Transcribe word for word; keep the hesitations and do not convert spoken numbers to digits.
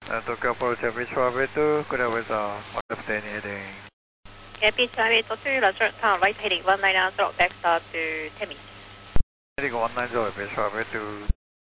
Uh, Tokyo Approach, Beach Runway two, good airways, uh, one left ten heading. Yeah, Beach Runway two, Roger, turn right heading one nine zero, back start to ten minutes. Heading one nine zero, Beach Runway two.